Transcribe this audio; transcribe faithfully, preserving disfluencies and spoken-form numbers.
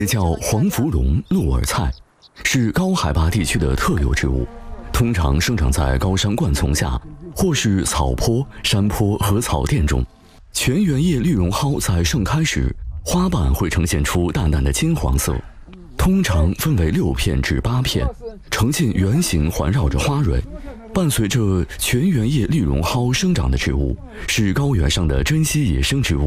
叫黄芙蓉鹿耳菜，是高海拔地区的特有植物，通常生长在高山灌丛下，或是草坡、山坡和草甸中。全圆叶绿绒蒿在盛开时，花瓣会呈现出淡淡的金黄色，通常分为六片至八片，呈现圆形环绕着花蕊。伴随着全圆叶绿绒蒿生长的植物，是高原上的珍稀野生植物。